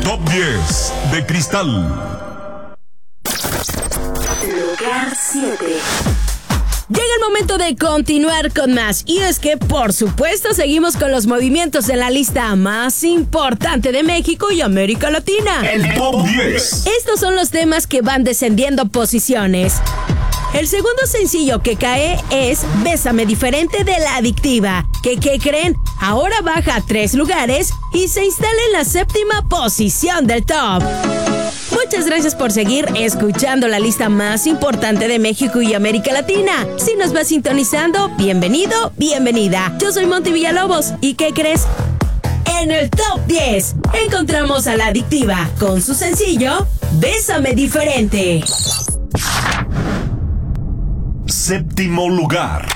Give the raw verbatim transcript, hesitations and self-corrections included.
Top diez de Cristal. Lugar siete. Llega el momento de continuar con más, y es que por supuesto seguimos con los movimientos en la lista más importante de México y América Latina. El Top diez. Estos son los temas que van descendiendo posiciones. El segundo sencillo que cae es Bésame Diferente de La Adictiva, que ¿qué creen? Ahora baja tres lugares y se instala en la séptima posición del top. Muchas gracias por seguir escuchando la lista más importante de México y América Latina. Si nos vas sintonizando, bienvenido, bienvenida. Yo soy Monty Villalobos, ¿y qué crees? En el top diez encontramos a La Adictiva con su sencillo Bésame Diferente. Séptimo lugar.